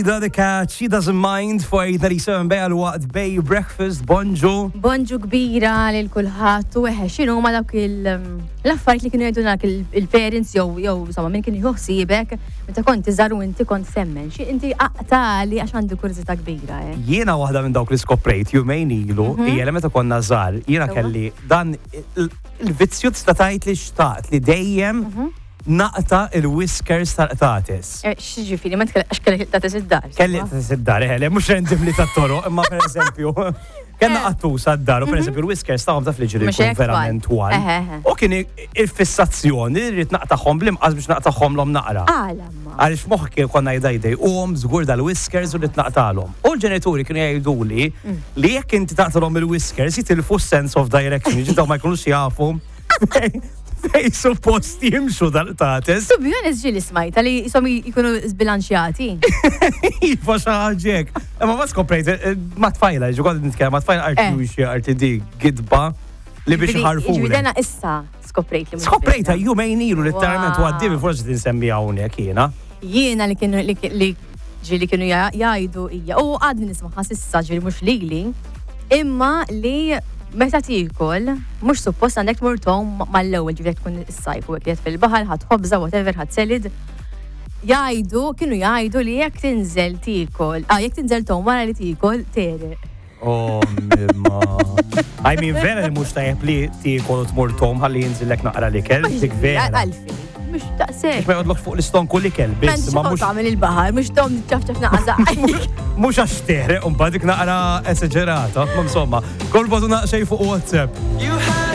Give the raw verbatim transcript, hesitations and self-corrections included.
The cat, she doesn't mind for thirty-seven bej għal waqt bej breakfast, bonġu. Bonġu kbira lil kulħadd u eħe x'inhu ma dawk l-affarijiet li kienu jgħidulna il-parents jew jew insomma min kien jħossibek meta kont iżgħar u inti kont semmen. Xi inti aqtali għax għandi kurżità kbira. Jiena waħda minn dawk li skoprejt jumejn ilu hija li meta konna żgħar jiena kelli dan il-vizzju tista' tgħid li xtaqt li dejjem naqta il-whiskers tal-qtatis. X'ġifieri ma tkellex kellek il-qtatis id-dar. Kelli il-qtatis id-dar, eħe, mhux rendim li tat-toroq, imma pereżempju kellna qattusa d-dar u pereżempju il-whiskers tagħhom taf li ġiri jkun verament twal. U kien il-fissazzjoni li rrid naqtaħħom bl-imqas biex naqtaħħomlhom naqra. Għaliex moħħ konna jdajdej uhom żgur dal-whiskers u li tnaqtalhom. U l-ġenituri kienu jgħiduli li jekk inti taqtalhom il-whiskers jitilfu sense of direction, jiġu ma jkunux jafu fej suppost jimxu dal-qtatis. To be honest ġili smajta li jisom jikunu zbilanċjati. Iva xaħġek. Ma ma skoprejt, ma tfajla, ġu għad nitkellem, ma tfajla arti wixi, arti di gidba li biex ħarfu. Ġvidena issa skoprejt li. Skoprejta, ju mejn ilu literalment u għaddi forsi tinsemmi għawnek jiena. Jiena li kienu li ġili kienu jgħidu ija. U għadni nismaħa sissa ġili mux li li. Imma li meta tikol, mux suppost għandek tmurtom mal-ewwel ġivek tkun is-sajf u għek fil-baħar, ħad ħobza, whatever, ħad selid. Jgħidu, kienu jgħidu li jekk tinżel tikol, ah, jekk tinżel tom wara li tikol, tere. Oh, mimma. I mean, vera li mux tajab li tikol u tmurtom ħalli jinżillek naqra li kell, dik vera. Għalfi, mux taqsek. Ma jgħodlok fuq l-istonku li kell, bis. Ma mux tagħmel il-baħar, mux tom ċafċaf naqza. Mux għax teħre, un badik naqra esagerata, ma insomma, kol badu naqxej fuq WhatsApp.